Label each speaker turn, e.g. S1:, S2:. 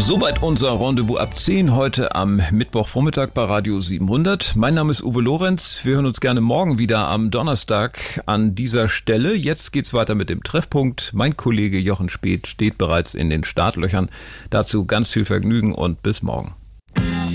S1: Soweit unser Rendezvous ab 10 heute am Mittwochvormittag bei Radio 700. Mein Name ist Uwe Lorenz. Wir hören uns gerne morgen wieder am Donnerstag an dieser Stelle. Jetzt geht's weiter mit dem Treffpunkt. Mein Kollege Jochen Späth steht bereits in den Startlöchern. Dazu ganz viel Vergnügen und bis morgen.